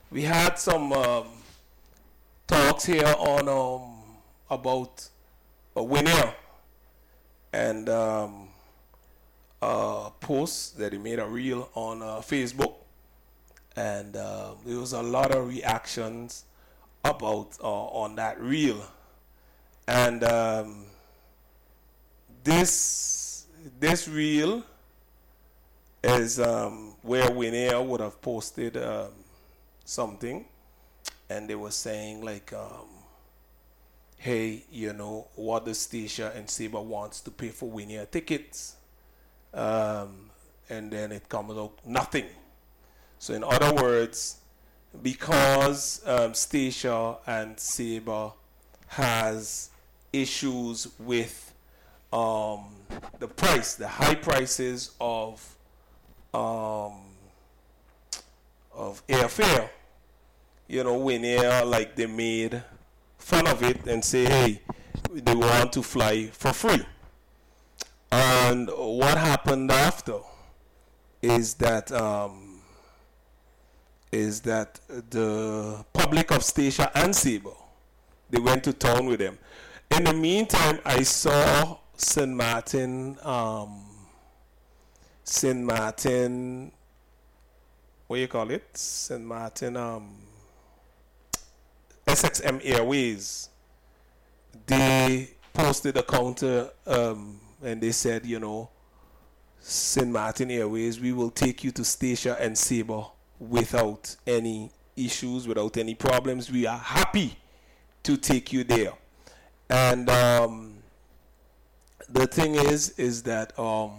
We had some talks here on about Winnie and posts that he made a reel on Facebook, and there was a lot of reactions about on that reel, and this reel is where Winnie would have posted something, and they were saying like, hey, what the station and Sabre wants to pay for Winnie tickets, and then it comes out nothing. So in other words, because Stacia and Sabre has issues with the price, the high prices of airfare, Winnie, like, they made fun of it and say, hey, they want to fly for free. And what happened after is that the public of Stacia and Sabre, they went to town with them. In the meantime, I saw St. Martin, what you call it? St. Martin, SXM Airways. They posted a counter, and they said, St. Martin Airways, we will take you to Stacia and Sabre without any issues, without any problems. We are happy to take you there. And the thing is that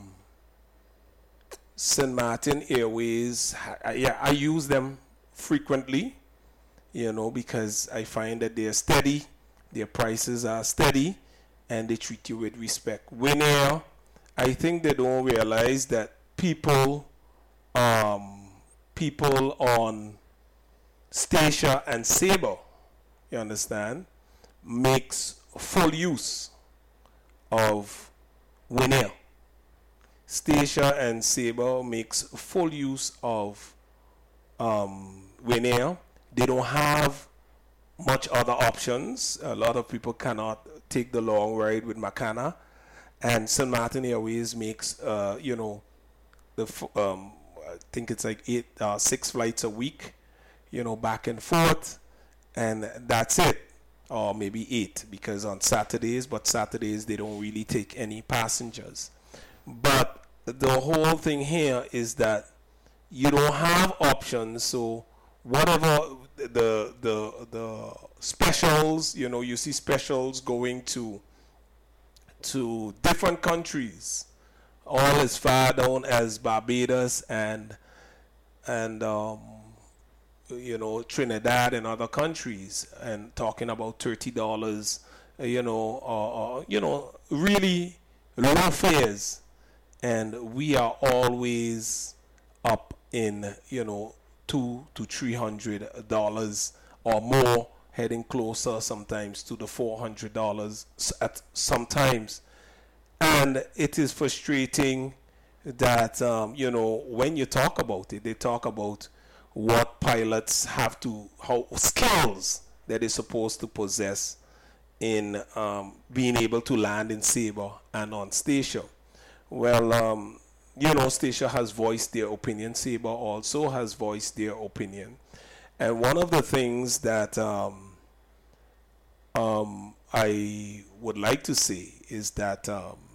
St. Martin Airways, I use them frequently, because I find that they're steady, their prices are steady, and they treat you with respect. Winnie, I think they don't realize that people on Stacia and Sabre, you understand, makes full use of Winnie. Stacia and Sabre makes full use of Winnie. They don't have much other options. A lot of people cannot take the long ride with Makana, and St. Martin Airways makes I think it's like 6 flights a week, back and forth, and that's it. Or maybe 8, because on Saturdays they don't really take any passengers. But the whole thing here is that you don't have options. So whatever the specials, you see specials going to different countries, all as far down as Barbados and Trinidad and other countries, and talking about $30, really low fares, and we are always up in $200 to $300 or more, heading closer sometimes to the $400 at sometimes. And it is frustrating that when you talk about it, they talk about what pilots have to, how skills that they're supposed to possess in being able to land in Sabre and on Stacia. Well, Stacia has voiced their opinion. Sabre also has voiced their opinion. And one of the things that I would like to say is that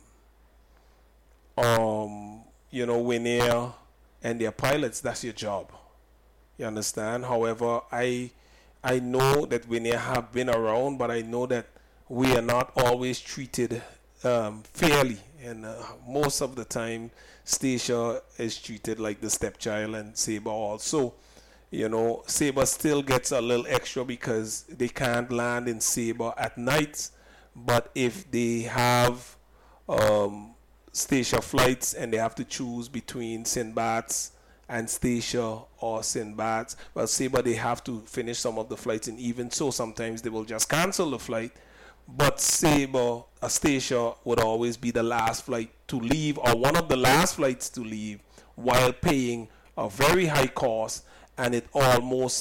Winnie and their pilots, that's your job. You understand? However, I know that Winnie have been around, but I know that we are not always treated fairly, and most of the time Stacia is treated like the stepchild, and Sabre also. Sabre still gets a little extra because they can't land in Sabre at night, but if they have Stacia flights and they have to choose between St. Bart's and Stacia or St. Bart's, well, Sabre, they have to finish some of the flights, and even so sometimes they will just cancel the flight. But Sabre, Stacia would always be the last flight to leave, or one of the last flights to leave, while paying a very high cost, and it almost